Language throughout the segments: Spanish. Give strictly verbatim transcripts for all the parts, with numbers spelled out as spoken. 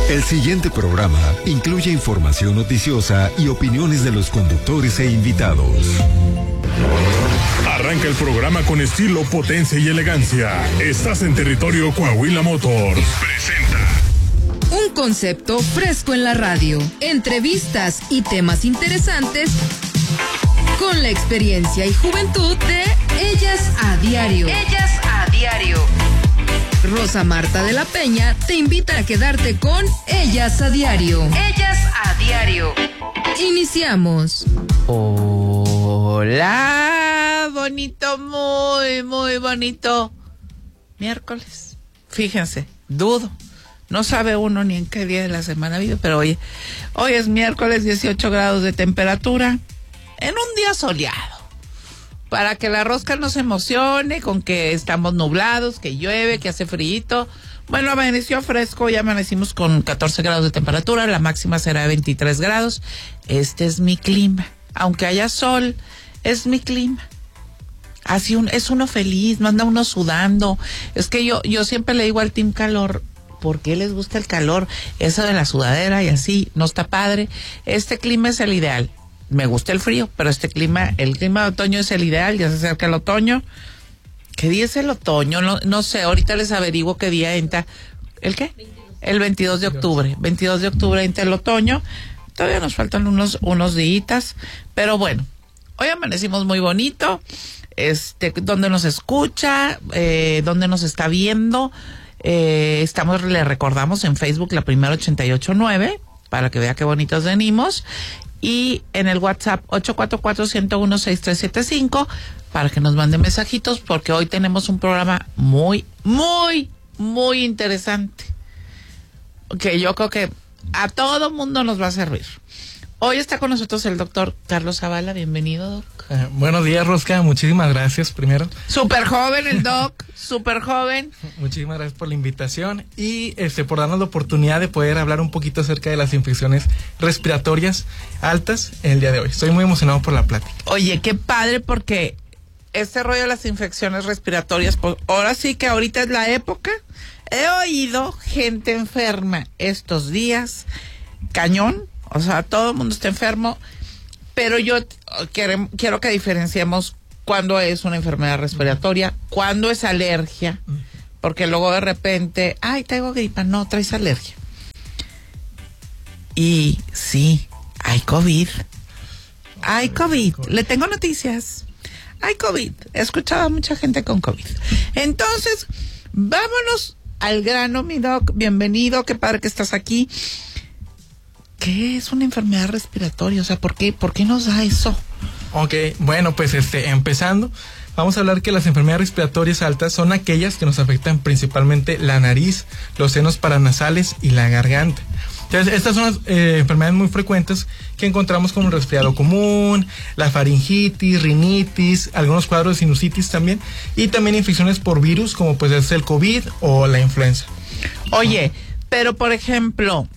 El siguiente programa incluye información noticiosa y opiniones de los conductores e invitados. Arranca el programa con estilo, potencia y elegancia. Estás en territorio Coahuila Motors. Presenta un concepto fresco en la radio. Entrevistas y temas interesantes con la experiencia y juventud de Ellas a Diario. Ellas a Diario. Rosa Marta de la Peña te invita a quedarte con Ellas a Diario. Ellas a Diario. Iniciamos. Hola, bonito, muy, muy bonito. Miércoles. Fíjense, dudo. No sabe uno ni en qué día de la semana vive, pero hoy, hoy es miércoles, dieciocho grados de temperatura, en un día soleado. Para que la rosca no se emocione con que estamos nublados, que llueve, que hace frío. Bueno, amaneció fresco, ya amanecimos con catorce grados de temperatura, la máxima será de veintitrés grados. Este es mi clima. Aunque haya sol, es mi clima. Así un, es uno feliz, no anda uno sudando. Es que yo, yo siempre le digo al team calor, ¿por qué les gusta el calor? Eso de la sudadera y así, no está padre. Este clima es el ideal. Me gusta el frío, pero este clima, el clima de otoño es el ideal, ya se acerca el otoño. ¿Qué día es el otoño? No, no sé, ahorita les averiguo qué día entra. ¿El qué? veintidós. El veintidós de octubre. veintidós de octubre entra el otoño. Todavía nos faltan unos, unos días, pero bueno, hoy amanecimos muy bonito. Este, donde nos escucha, eh, donde nos está viendo, eh, estamos, le recordamos en Facebook La Primera ochenta y ocho nueve, para que vea qué bonitos venimos. Y en el WhatsApp ocho cuatro cuatro, uno cero uno, seis tres siete cinco para que nos manden mensajitos, porque hoy tenemos un programa muy, muy, muy interesante, que yo creo que a todo mundo nos va a servir. Hoy está con nosotros el doctor Carlos Zavala. Bienvenido, doc. Eh, buenos días, Rosca. Muchísimas gracias, primero. Súper joven el doc, súper joven. Muchísimas gracias por la invitación y este por darnos la oportunidad de poder hablar un poquito acerca de las infecciones respiratorias altas el día de hoy. Estoy muy emocionado por la plática. Oye, qué padre, porque este rollo de las infecciones respiratorias, pues ahora sí que ahorita es la época. He oído gente enferma estos días, cañón. O sea, todo el mundo está enfermo, pero yo quiero, quiero que diferenciemos cuándo es una enfermedad respiratoria, cuándo es alergia, porque luego de repente, ay, traigo gripa, no, traes alergia. Y sí, hay COVID, hay COVID, le tengo noticias, hay COVID, he escuchado a mucha gente con COVID. Entonces, vámonos al grano, mi doc, bienvenido, qué padre que estás aquí. ¿Qué es una enfermedad respiratoria? O sea, ¿por qué, por qué nos da eso? Ok, bueno, pues este, empezando, vamos a hablar que las enfermedades respiratorias altas son aquellas que nos afectan principalmente la nariz, los senos paranasales y la garganta. Entonces, estas son las eh, enfermedades muy frecuentes que encontramos como el resfriado común, la faringitis, rinitis, algunos cuadros de sinusitis también, y también infecciones por virus como pues es el COVID o la influenza. Oye, pero por ejemplo,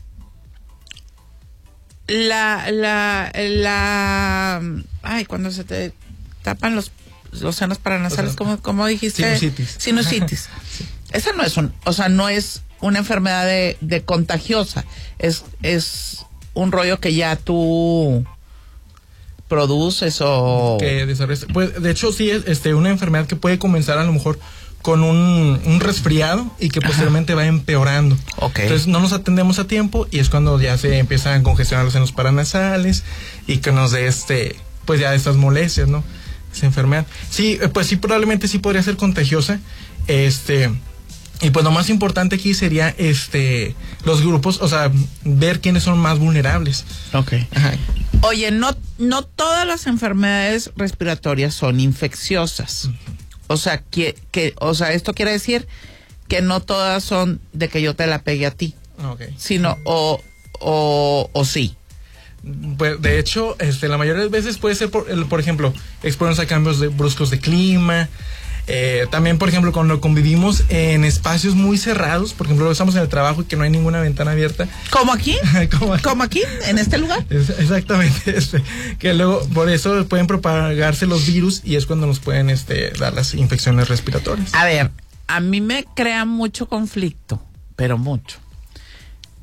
La, la, la, ay, cuando se te tapan los, los senos paranasales, como, como dijiste. Sinusitis. Sinusitis. Sí. Esa no es un, o sea, no es una enfermedad de, de contagiosa. Es, es un rollo que ya tú produces o. Que desarrollas. Pues, de hecho, sí es, este, una enfermedad que puede comenzar a lo mejor con un, un resfriado y que posteriormente Ajá. va empeorando. Okay. Entonces no nos atendemos a tiempo y es cuando ya se empiezan a congestionar los senos paranasales y que nos dé este, pues ya estas molestias, ¿no? Esa enfermedad. Sí, pues sí, probablemente sí podría ser contagiosa. Este, y pues lo más importante aquí sería este, los grupos, o sea, ver quiénes son más vulnerables. Okay. Ajá. Oye, no, no todas las enfermedades respiratorias son infecciosas. Uh-huh. O sea, que, que, o sea, esto quiere decir que no todas son de que yo te la pegue a ti, okay. sino o, o, o sí. Pues de hecho, este, la mayoría de las veces puede ser, por, por ejemplo, exponerse a cambios de, bruscos de clima. Eh, también, por ejemplo, cuando convivimos en espacios muy cerrados, por ejemplo, estamos en el trabajo y que no hay ninguna ventana abierta. ¿Como aquí? ¿Como aquí? ¿Como aquí? ¿En este lugar? Es, exactamente. Este, que luego, por eso pueden propagarse los virus y es cuando nos pueden este, dar las infecciones respiratorias. A ver, a mí me crea mucho conflicto, pero mucho,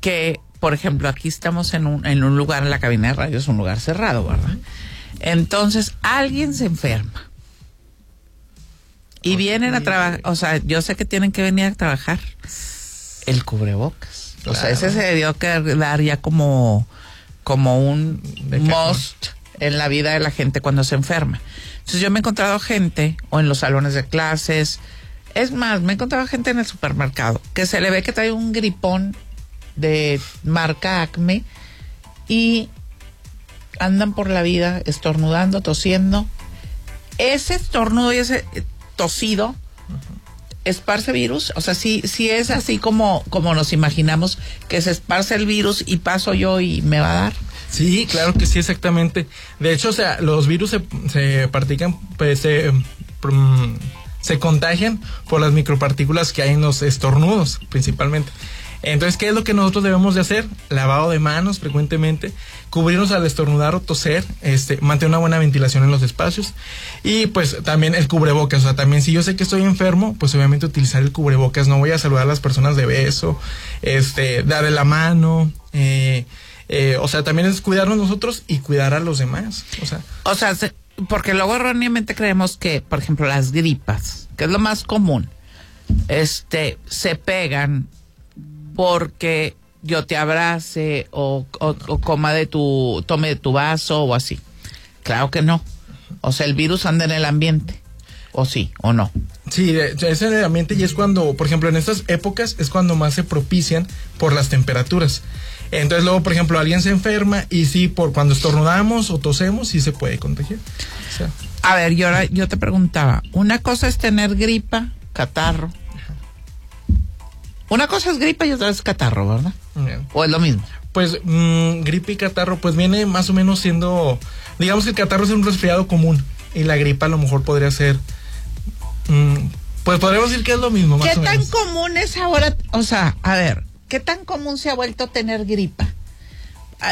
que, por ejemplo, aquí estamos en un, en un lugar, en la cabina de radio, es un lugar cerrado, ¿verdad? Entonces, alguien se enferma. Y okay. vienen a trabajar, o sea, yo sé que tienen que venir a trabajar. El cubrebocas. Claro. O sea, ese se debió quedar ya como, como un must en la vida de la gente cuando se enferma. Entonces yo me he encontrado gente, o en los salones de clases, es más, me he encontrado gente en el supermercado, que se le ve que trae un gripón de marca Acme y andan por la vida estornudando, tosiendo. Ese estornudo y ese tosido esparce virus, o sea, sí, sí es así como, como nos imaginamos que se esparce el virus y paso yo y me va a dar. Sí, claro que sí, exactamente. De hecho, o sea, los virus se, se partican, pues se, se contagian por las micropartículas que hay en los estornudos, principalmente. Entonces, ¿qué es lo que nosotros debemos de hacer? Lavado de manos frecuentemente, cubrirnos al estornudar o toser, este, mantener una buena ventilación en los espacios y pues también el cubrebocas. O sea, también si yo sé que estoy enfermo, pues obviamente utilizar el cubrebocas. No voy a saludar a las personas de beso, este, darle la mano, eh, eh, o sea, también es cuidarnos nosotros y cuidar a los demás. O sea, o sea, se, porque luego erróneamente creemos que, por ejemplo, las gripas, que es lo más común, este, se pegan porque yo te abrace o, o, o coma de tu, tome de tu vaso o así. Claro que no. O sea, el virus anda en el ambiente. O sí, o no. Sí, es en el ambiente y es cuando, por ejemplo, en estas épocas es cuando más se propician por las temperaturas. Entonces luego, por ejemplo, alguien se enferma y sí, por cuando estornudamos o tosemos, sí se puede contagiar. O sea. A ver, yo, ahora, yo te preguntaba, una cosa es tener gripa, catarro. Una cosa es gripa y otra es catarro, ¿verdad? Bien. ¿O es lo mismo? Pues mmm, gripa y catarro, pues viene más o menos siendo, digamos que el catarro es un resfriado común y la gripa a lo mejor podría ser, mmm, pues podríamos decir que es lo mismo, más ¿Qué o tan menos. común es ahora? O sea, a ver, ¿qué tan común se ha vuelto tener gripa? A,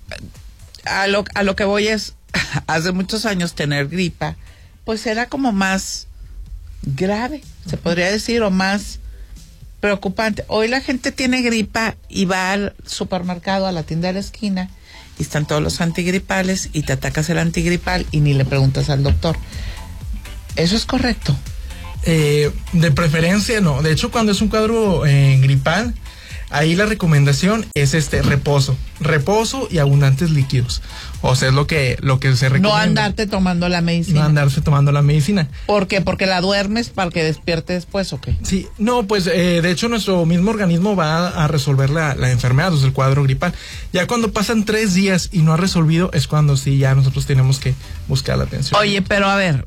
a, lo, a lo que voy es, hace muchos años tener gripa, pues era como más grave, se podría decir, o más preocupante. Hoy la gente tiene gripa y va al supermercado, a la tienda de la esquina, y están todos los antigripales y te atacas el antigripal y ni le preguntas al doctor. ¿Eso es correcto? Eh, de preferencia no. De hecho, cuando es un cuadro eh, gripal, ahí la recomendación es este reposo, reposo y abundantes líquidos. O sea, es lo que lo que se recomienda. No andarte tomando la medicina. No andarse tomando la medicina. ¿Por qué? ¿Porque la duermes para que despierte después o qué? Sí, no, pues eh, de hecho nuestro mismo organismo va a resolver la, la enfermedad, o sea, el cuadro gripal. Ya cuando pasan tres días y no ha resolvido, es cuando sí ya nosotros tenemos que buscar la atención. Oye, pero a ver,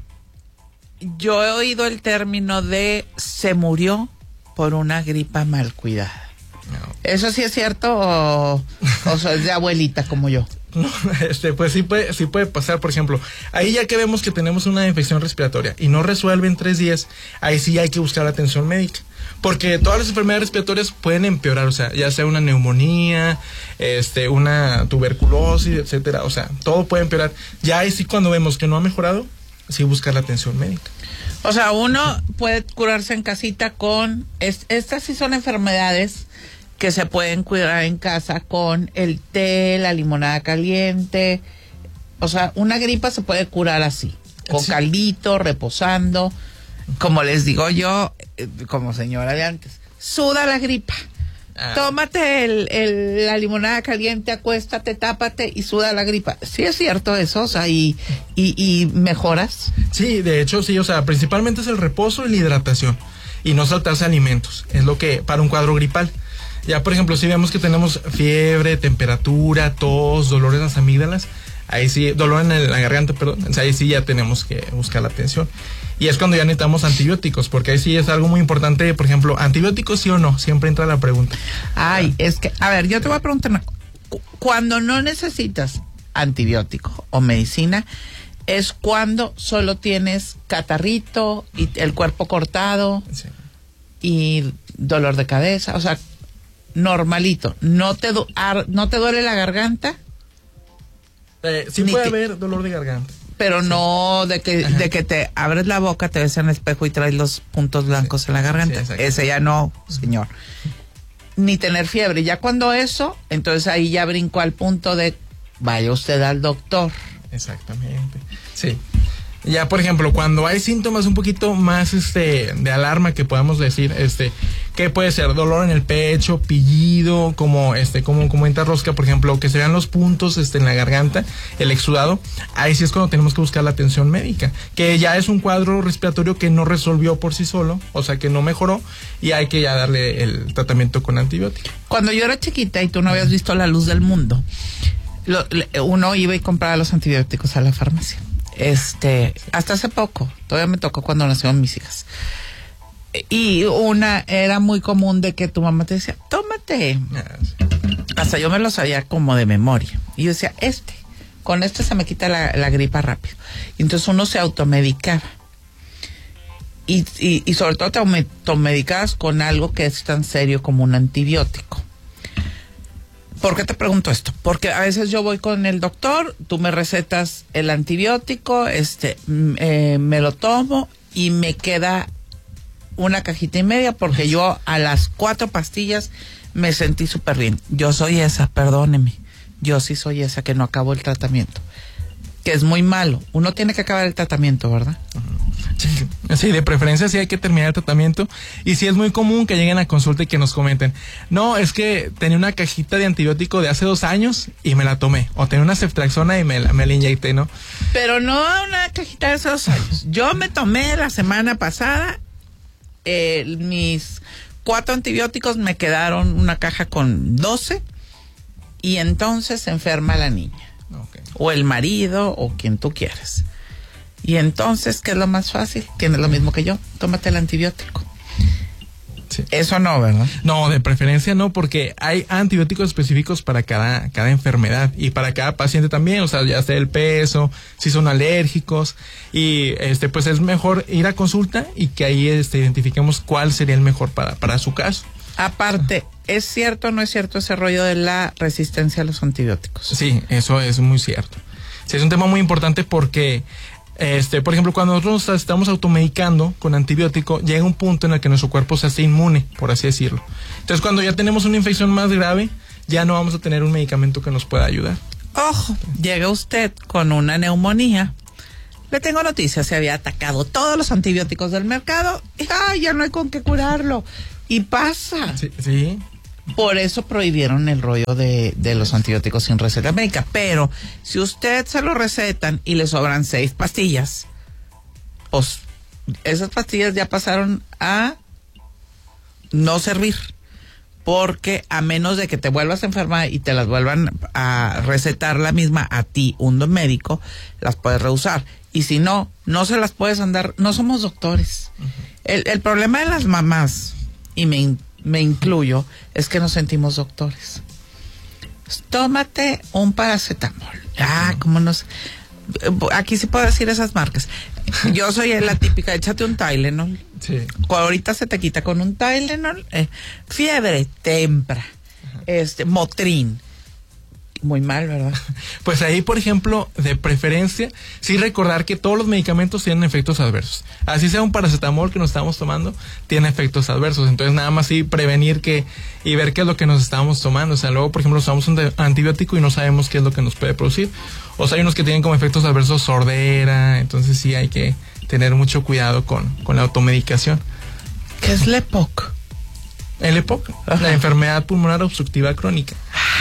yo he oído el término de se murió por una gripa mal cuidada. No. ¿Eso sí es cierto o, o es de abuelita como yo? No, este, pues sí puede, sí puede pasar, por ejemplo, ahí ya que vemos que tenemos una infección respiratoria y no resuelve en tres días, ahí sí hay que buscar atención médica, porque todas las enfermedades respiratorias pueden empeorar, o sea, ya sea una neumonía, este, una tuberculosis, etcétera, o sea, todo puede empeorar. Ya ahí sí cuando vemos que no ha mejorado, sí buscar la atención médica. O sea, uno puede curarse en casita con, es, estas sí son enfermedades que se pueden cuidar en casa con el té, la limonada caliente. O sea, una gripa se puede curar así, con sí. Caldito, reposando. Como les digo yo, como señora de antes, suda la gripa. Ah. Tómate el, el, la limonada caliente, acuéstate, tápate y suda la gripa. Sí es cierto eso, o sea, y, y, y mejoras. Sí, de hecho sí, o sea, principalmente es el reposo y la hidratación. Y no saltarse alimentos, es lo que, para un cuadro gripal. Ya, por ejemplo, si vemos que tenemos fiebre, temperatura, tos, dolor en las amígdalas, ahí sí, dolor en el, la garganta, perdón, ahí sí ya tenemos que buscar la atención. Y es cuando ya necesitamos antibióticos, porque ahí sí es algo muy importante, por ejemplo, ¿antibióticos sí o no? Siempre entra la pregunta. Ay, es que, a ver, yo te voy a preguntar, cuando no necesitas antibiótico o medicina, es cuando solo tienes catarrito y el cuerpo cortado sí. Y dolor de cabeza, o sea, normalito. ¿No te, du- ar- ¿no te duele la garganta? Eh, sí Ni puede te... haber dolor de garganta. Pero sí. No de que, de que te abres la boca, te ves en el espejo y traes los puntos blancos sí. En la garganta. Sí, ese ya no, señor. ni tener fiebre. Ya cuando eso, entonces ahí ya brincó al punto de vaya usted al doctor. Exactamente, sí. Ya, por ejemplo, cuando hay síntomas un poquito más este de alarma que podamos decir, este, que puede ser dolor en el pecho, pillido, como este, como comenta Rosca, por ejemplo, que se vean los puntos este en la garganta, el exudado, ahí sí es cuando tenemos que buscar la atención médica, que ya es un cuadro respiratorio que no resolvió por sí solo, o sea que no mejoró, y hay que ya darle el tratamiento con antibiótico. Cuando yo era chiquita y tú no habías visto la luz del mundo, lo, uno iba y compraba los antibióticos a la farmacia. Este, hasta hace poco, todavía me tocó cuando nacieron mis hijas. Y una era muy común de que tu mamá te decía, tómate. Hasta yo me lo sabía como de memoria. Y yo decía, este, con este se me quita la, la gripa rápido. Y entonces uno se automedicaba. Y, y, y sobre todo te automedicabas con algo que es tan serio como un antibiótico. ¿Por qué te pregunto esto? Porque a veces yo voy con el doctor, tú me recetas el antibiótico, este, eh, me lo tomo y me queda una cajita y media porque yo a las cuatro pastillas me sentí súper bien. Yo soy esa, perdóneme. Yo sí soy esa que no acabo el tratamiento. Que es muy malo. Uno tiene que acabar el tratamiento, ¿verdad? Sí, sí, de preferencia sí hay que terminar el tratamiento. Y sí es muy común que lleguen a consulta y que nos comenten, no, es que tenía una cajita de antibiótico de hace dos años y me la tomé. O tenía una ceftriaxona y me la, me la inyecté, ¿no? Pero no una cajita de hace dos años. Yo me tomé la semana pasada eh, mis cuatro antibióticos, me quedaron una caja con doce y entonces se enferma la niña. Okay. O el marido o quien tú quieras. Y entonces, ¿qué es lo más fácil? Tienes lo mismo que yo, tómate el antibiótico. Sí. Eso no, ¿verdad? No, de preferencia no, porque hay antibióticos específicos para cada, cada enfermedad y para cada paciente también, o sea, ya sea el peso, si son alérgicos, y este pues es mejor ir a consulta y que ahí este identifiquemos cuál sería el mejor para, para su caso. Aparte, ¿es cierto o no es cierto ese rollo de la resistencia a los antibióticos? Sí, eso es muy cierto. Sí, es un tema muy importante porque, este, por ejemplo, cuando nosotros nos estamos automedicando con antibiótico, llega un punto en el que nuestro cuerpo se hace inmune, por así decirlo. Entonces, cuando ya tenemos una infección más grave, ya no vamos a tener un medicamento que nos pueda ayudar. Ojo, llega usted con una neumonía. Le tengo noticias, se había atacado todos los antibióticos del mercado y ¡ay, ya no hay con qué curarlo! Y pasa. Sí, sí. Por eso prohibieron el rollo de, de los antibióticos sin receta médica. Pero si usted se lo recetan y le sobran seis pastillas, pues esas pastillas ya pasaron a no servir. Porque a menos de que te vuelvas a enfermar y te las vuelvan a recetar la misma a ti, un médico, las puedes rehusar. Y si no, no se las puedes andar. No somos doctores. Uh-huh. El, el problema de las mamás, y me, me incluyo, es que nos sentimos doctores. Tómate un paracetamol. Ah, cómo nos... Aquí sí puedo decir esas marcas. Yo soy la típica, échate un Tylenol. Sí. Ahorita se te quita con un Tylenol. Eh, fiebre, tempra, este, Motrin. Muy mal, ¿verdad? Pues ahí, por ejemplo, de preferencia, sí recordar que todos los medicamentos tienen efectos adversos. Así sea un paracetamol que nos estamos tomando, tiene efectos adversos. Entonces, nada más sí prevenir que y ver qué es lo que nos estamos tomando. O sea, luego, por ejemplo, nos tomamos un antibiótico y no sabemos qué es lo que nos puede producir. O sea, hay unos que tienen como efectos adversos sordera. Entonces, sí hay que tener mucho cuidado con, con la automedicación. ¿Qué es la E P O C? El E P O C, ajá, la enfermedad pulmonar obstructiva crónica.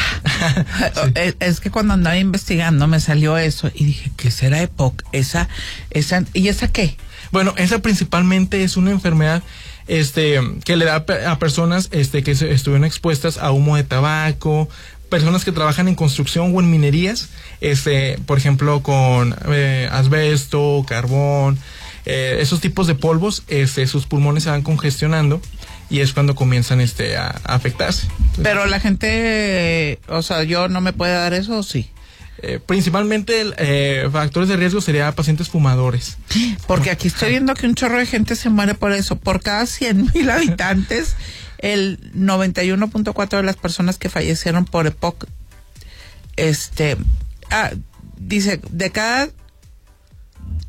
Sí. Es, es que cuando andaba investigando me salió eso y dije, ¿qué será E P O C? Esa, esa, ¿y esa qué? Bueno, esa principalmente es una enfermedad este que le da a personas este que estuvieron expuestas a humo de tabaco, personas que trabajan en construcción o en minerías, este, por ejemplo, con eh, asbesto, carbón, eh, esos tipos de polvos, este, sus pulmones se van congestionando. Y es cuando comienzan este a, a afectarse. Entonces, pero la gente, o sea, ¿yo no me puede dar eso o sí? Eh, principalmente eh, factores de riesgo sería pacientes fumadores. Porque aquí estoy viendo que un chorro de gente se muere por eso. Por cada cien mil habitantes, el noventa y uno punto cuatro de las personas que fallecieron por E P O C, este, ah, dice, de cada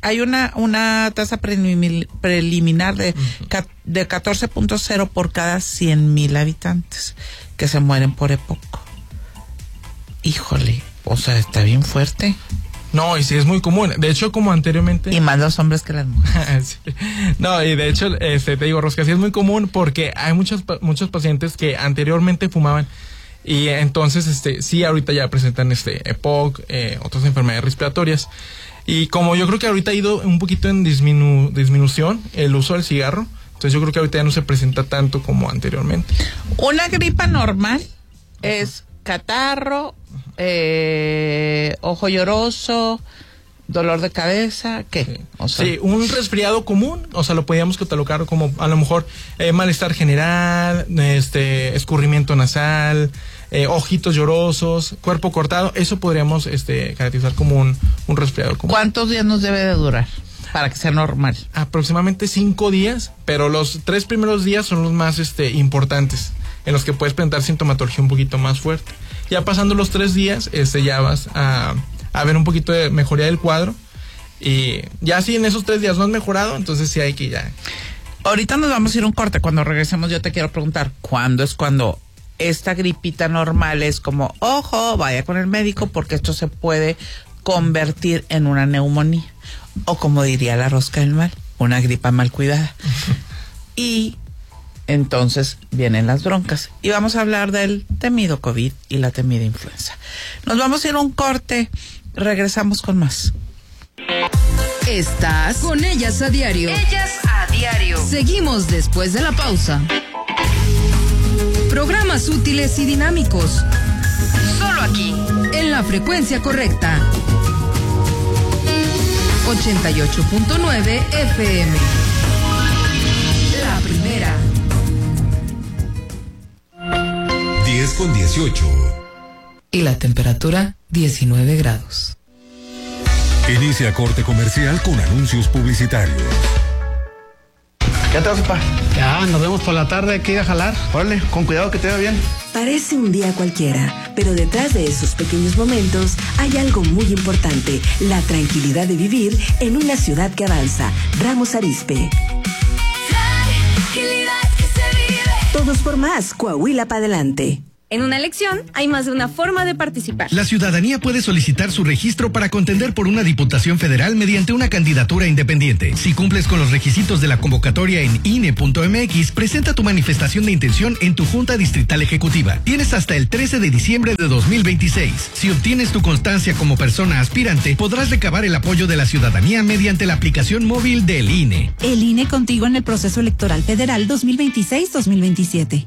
hay una una tasa preliminar de, uh-huh. de catorce punto cero por cada cien mil habitantes que se mueren por EPOC. Híjole, o sea, está bien fuerte. No, y sí es muy común. De hecho, como anteriormente... Y más los hombres que las mujeres. Sí. No, y de hecho, este, te digo, Rosca, sí es muy común porque hay muchos, muchos pacientes que anteriormente fumaban y entonces, este, sí, ahorita ya presentan este EPOC, eh, otras enfermedades respiratorias. Y como yo creo que ahorita ha ido un poquito en disminu, disminución el uso del cigarro, entonces yo creo que ahorita ya no se presenta tanto como anteriormente. Una gripa normal es catarro, eh, ojo lloroso, dolor de cabeza, ¿qué? Sí. O sea, sí, un resfriado común, o sea, lo podríamos catalogar como a lo mejor eh, malestar general, este, escurrimiento nasal, eh, ojitos llorosos, cuerpo cortado, eso podríamos este, caracterizar como un, un resfriado común. ¿Cuántos días nos debe de durar para que sea normal? Aproximadamente cinco días, pero los tres primeros días son los más este, importantes, en los que puedes presentar sintomatología un poquito más fuerte. Ya pasando los tres días, este, ya vas a, a ver un poquito de mejoría del cuadro. Y ya si en esos tres días no has mejorado, entonces sí hay que ya. Ahorita nos vamos a ir a un corte. Cuando regresemos yo te quiero preguntar, ¿cuándo es cuando esta gripita normal es como, ojo, vaya con el médico porque esto se puede convertir en una neumonía? O como diría la rosca del mal, una gripa mal cuidada. Y entonces vienen las broncas. Y vamos a hablar del temido COVID y la temida influenza. Nos vamos a ir a un corte. Regresamos con más. Estás con Ellas a Diario. Ellas a Diario. Seguimos después de la pausa. Programas útiles y dinámicos. Solo aquí, en la frecuencia correcta. ochenta y ocho punto nueve F M. La primera. diez con dieciocho. Y la temperatura, diecinueve grados. Inicia corte comercial con anuncios publicitarios. ¿Ya te vas, papá? Ya, nos vemos por la tarde, hay que ir a jalar. Órale, con cuidado que te vea bien. Parece un día cualquiera, pero detrás de esos pequeños momentos hay algo muy importante, la tranquilidad de vivir en una ciudad que avanza. Ramos Arizpe. Tranquilidad que se vive. Todos por más, Coahuila para adelante. En una elección hay más de una forma de participar. La ciudadanía puede solicitar su registro para contender por una diputación federal mediante una candidatura independiente. Si cumples con los requisitos de la convocatoria en I N E punto M X, presenta tu manifestación de intención en tu Junta Distrital Ejecutiva. Tienes hasta el trece de diciembre de dos mil veintiséis. Si obtienes tu constancia como persona aspirante, podrás recabar el apoyo de la ciudadanía mediante la aplicación móvil del I N E. El I N E contigo en el proceso electoral federal dos mil veintiséis dos mil veintisiete.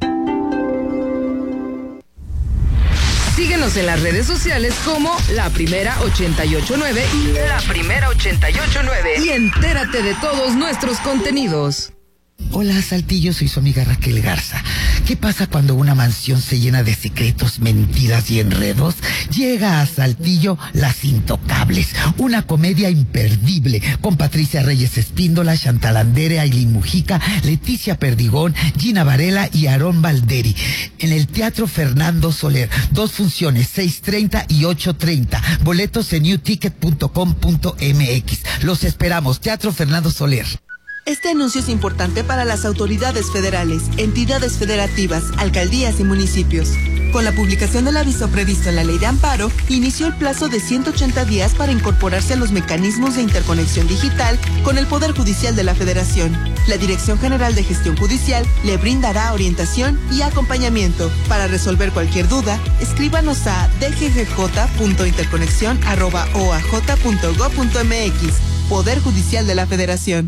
Síguenos en las redes sociales como La Primera ochenta y ocho nueve y La Primera ochenta y ocho nueve y entérate de todos nuestros contenidos. Hola, Saltillo, soy su amiga Raquel Garza. ¿Qué pasa cuando una mansión se llena de secretos, mentiras y enredos? Llega a Saltillo Las Intocables, una comedia imperdible con Patricia Reyes Espíndola, Chantal Andere, Ailín Mujica, Leticia Perdigón, Gina Varela y Aarón Valderi. En el Teatro Fernando Soler, dos funciones, seis treinta y ocho treinta. Boletos en new ticket punto com punto m x. Los esperamos, Teatro Fernando Soler. Este anuncio es importante para las autoridades federales, entidades federativas, alcaldías y municipios. Con la publicación del aviso previsto en la Ley de Amparo, inició el plazo de ciento ochenta días para incorporarse a los mecanismos de interconexión digital con el Poder Judicial de la Federación. La Dirección General de Gestión Judicial le brindará orientación y acompañamiento. Para resolver cualquier duda, escríbanos a d g g j punto interconexión arroba o a j punto gob punto m x. Poder Judicial de la Federación.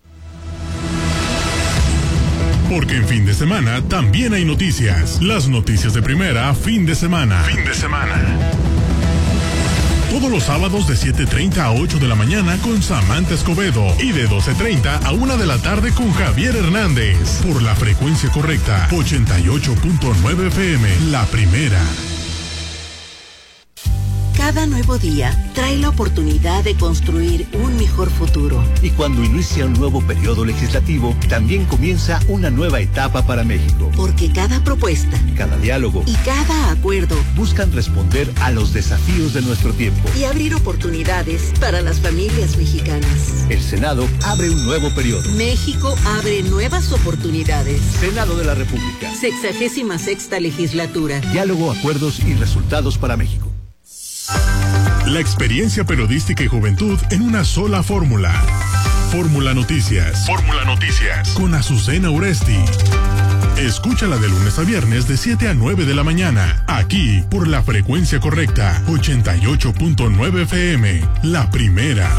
Porque en fin de semana también hay noticias. Las noticias de primera, fin de semana. Fin de semana. Todos los sábados de siete treinta a ocho de la mañana con Samantha Escobedo y de doce treinta a una de la tarde con Javier Hernández. Por la frecuencia correcta, ochenta y ocho punto nueve F M, la primera. Cada nuevo día trae la oportunidad de construir un mejor futuro. Y cuando inicia un nuevo periodo legislativo, también comienza una nueva etapa para México. Porque cada propuesta, cada diálogo y cada acuerdo buscan responder a los desafíos de nuestro tiempo y abrir oportunidades para las familias mexicanas. El Senado abre un nuevo periodo. México abre nuevas oportunidades. Senado de la República. Sexagésima sexta legislatura. Diálogo, acuerdos y resultados para México. La experiencia periodística y juventud en una sola fórmula. Fórmula Noticias. Fórmula Noticias. Con Azucena Uresti. Escúchala de lunes a viernes de siete a nueve de la mañana. Aquí, por la frecuencia correcta. ochenta y ocho punto nueve F M. La primera.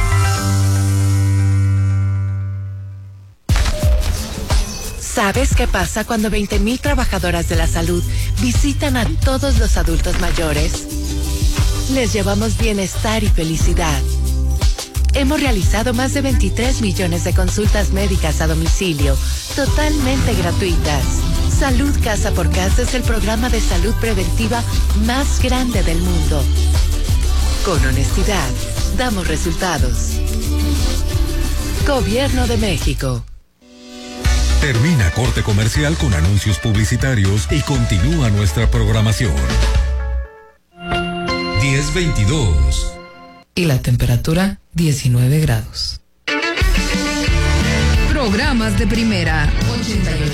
¿Sabes qué pasa cuando veinte mil trabajadoras de la salud visitan a todos los adultos mayores? Les llevamos bienestar y felicidad. Hemos realizado más de veintitrés millones de consultas médicas a domicilio, totalmente gratuitas. Salud Casa por Casa es el programa de salud preventiva más grande del mundo. Con honestidad, damos resultados. Gobierno de México. Termina corte comercial con anuncios publicitarios y continúa nuestra programación. diez veintidós. Y la temperatura diecinueve grados. Programas de primera. ochenta y ocho.